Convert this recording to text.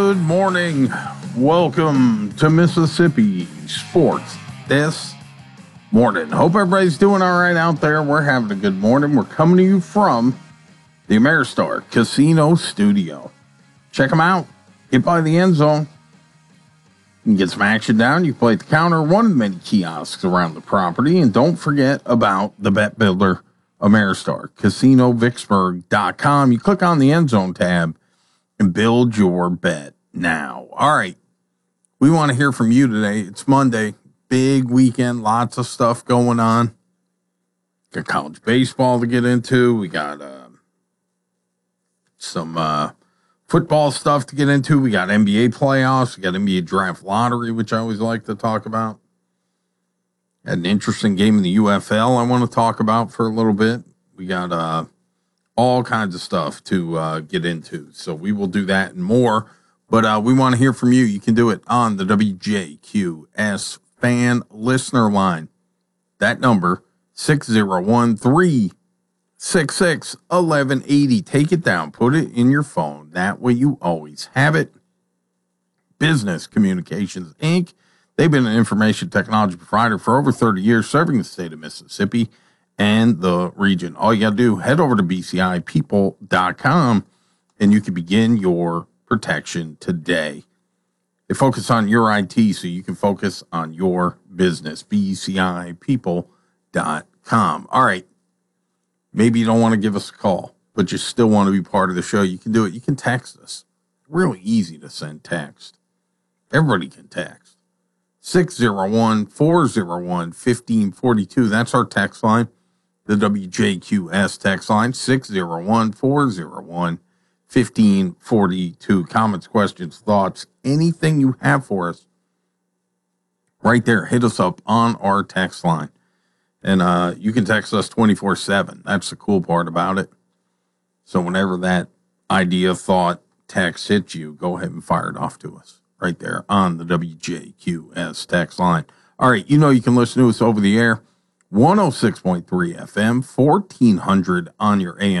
Good morning. Welcome to Mississippi Sports this morning. Hope everybody's doing all right out there. We're having a good morning. We're coming to you from the Ameristar Casino Studio. Check them out. Get by the end zone. You can get some action down. You can play at the counter, one of the many kiosks around the property. And don't forget about the Bet Builder Ameristar, CasinoVicksburg.com. You click on the end zone tab and build your bet now. All right. We want to hear from you today. It's Monday. Big weekend. Lots of stuff going on. Got college baseball to get into. We got some football stuff to get into. We got NBA playoffs. We got NBA draft lottery, which I always like to talk about. Had an interesting game in the UFL I want to talk about for a little bit. We got all kinds of stuff to get into. So we will do that and more. But we want to hear from you. You can do it on the WJQS fan listener line. That number, 601-366-1180. Take it down. Put it in your phone. That way you always have it. Business Communications, Inc. They've been an information technology provider for over 30 years, serving the state of Mississippi and the region. All you got to do, head over to bcipeople.com and you can begin your protection today. They focus on your IT so you can focus on your business. bcipeople.com. All right. Maybe you don't want to give us a call, but you still want to be part of the show. You can do it. You can text us. Really easy to send text. Everybody can text. 601-401-1542. That's our text line. The WJQS text line, 601-401-1542. Comments, questions, thoughts, anything you have for us, right there. Hit us up on our text line. And you can text us 24/7. That's the cool part about it. So whenever that idea, thought, text hits you, go ahead and fire it off to us right there on the WJQS text line. All right, you know you can listen to us over the air. 106.3 FM, 1400 on your AM